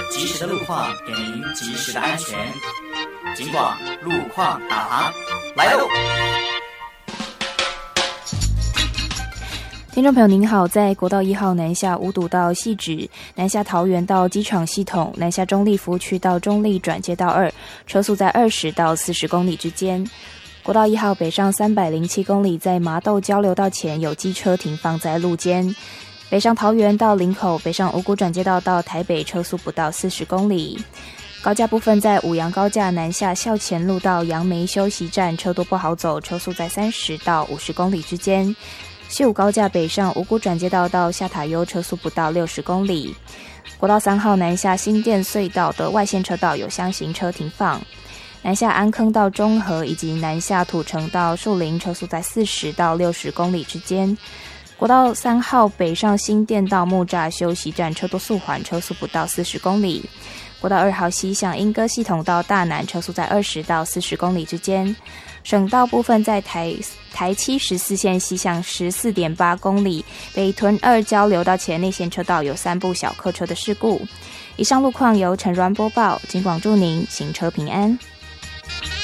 及时的路况，给您及时的安全。警广路况导航来喽！ 听众朋友您好，在国道1号南下五堵到汐止，南下桃园到机场系统，南下中立服务区到中立转接道2，车速在20到40公里之间。国道1号北上307公里，在麻豆交流道前有机车停放在路肩。北上桃园到林口，北上五股转接道到台北，车速不到40公里。高架部分在五杨高架南下校前路到杨梅休息站，车多不好走，车速在30到50公里之间。西武高架北上五股转接道到下塔悠，车速不到60公里。国道3号南下新店隧道的外线车道有箱型车停放。南下安坑到中和以及南下土城到树林，车速在40到60公里之间。国道3号北上新店到木栅休息站，车多速缓，车速不到40公里。国道2号西向莺歌系统到大南，车速在20到40公里之间。省道部分在台714线西向 14.8 公里，北屯2交流道前内线车道有3部小客车的事故。以上路况由陈銮播报，警广祝您行车平安。